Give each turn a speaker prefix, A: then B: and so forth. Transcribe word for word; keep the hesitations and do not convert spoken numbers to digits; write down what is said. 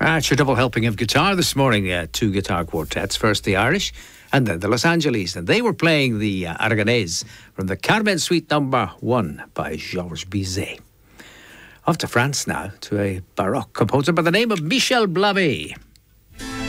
A: Ah, it's your double helping of guitar this morning. Uh, two guitar quartets. First the Irish and then the Los Angeles. And they were playing the uh, Aragonese from the Carmen Suite number one by Georges Bizet. Off to France now, to a Baroque composer by the name of Michel Blavet.